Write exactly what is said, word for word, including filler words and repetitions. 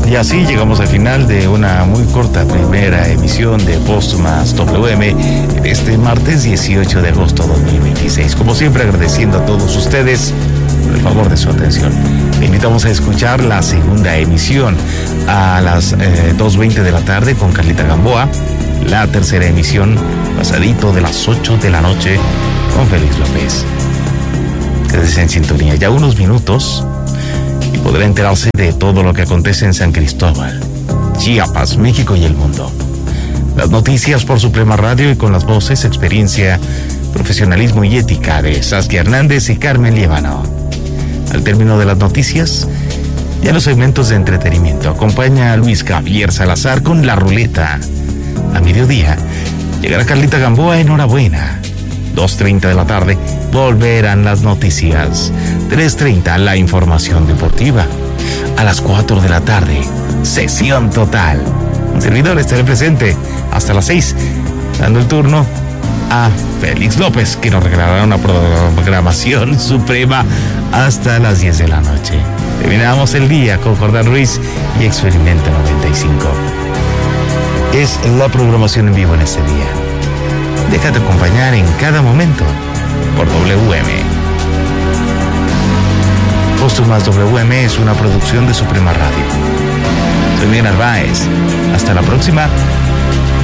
Y así llegamos al final de una muy corta primera emisión de Póstumas W M este martes dieciocho de agosto de dos mil veintiséis. Como siempre, agradeciendo a todos ustedes por el favor de su atención. Le invitamos a escuchar la segunda emisión a las eh, dos veinte de la tarde con Carlita Gamboa. La tercera emisión pasadito de las ocho de la noche con Félix López. Quédese en sintonía ya unos minutos y podrá enterarse de todo lo que acontece en San Cristóbal, Chiapas, México y el mundo. Las noticias por Suprema Radio y con las voces, experiencia, profesionalismo y ética de Saskia Hernández y Carmen Liévano. Al término de las noticias, ya los segmentos de entretenimiento. Acompaña a Luis Javier Salazar con La Ruleta. A mediodía llegará Carlita Gamboa, Enhorabuena. dos treinta de la tarde volverán las noticias. tres treinta la información deportiva. A las cuatro de la tarde, Sesión Total. Un servidor estaré presente hasta las seis, dando el turno a Félix López, que nos regalará una programación suprema hasta las diez de la noche. Terminamos el día con Jordán Ruiz y Experimento noventa y cinco. Es la programación en vivo en este día. Déjate acompañar en cada momento por W M. Póstumas W M es una producción de Suprema Radio. Soy Miguel Narváez. Hasta la próxima.